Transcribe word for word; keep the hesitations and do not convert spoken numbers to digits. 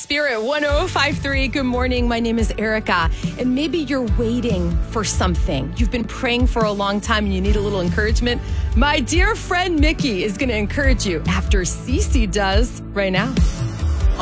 Spirit one oh five three. Good morning. My name is Erica. And maybe you're waiting for something. You've been praying for a long time and you need a little encouragement. My dear friend Mickey is going to encourage you after Cece does right now.